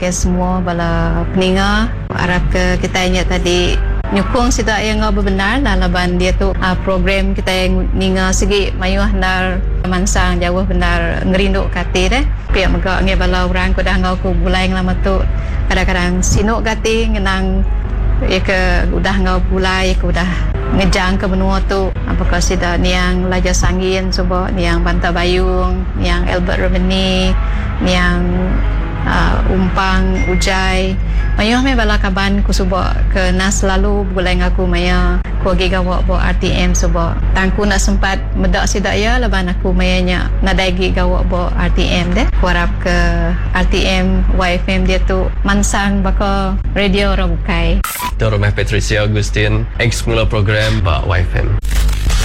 ke semua bala peninga. Harap ke kita ingat tadi nyukung sida yang ngau benar lah laban dia tu program kita yang ninga segi mayuh nar mansang jauh benar ngerinduk kati deh. Pihak megak nge bala orang ko dah ngau ko bulai lama tu kadang-kadang sinuk kati ngenang ya ke udah ngau bulai ke udah ngejang ke benua tu apakah sida niang Laja Sangin subo niang Banta Bayung niang Albert Romani niang Umpang Ujai mayuh me bala kaban ku subo ke nas selalu bulai ngaku maya ku gi gawak bo RTM subo tangku nak sempat medak sida ya laban aku mayanya nadai gi gawak bo RTM deh ku harap ke RTM YFM dia tu mansang baka radio orang bukai Tuan Rumah Patricia Agustin, ex mula program Pak YFM.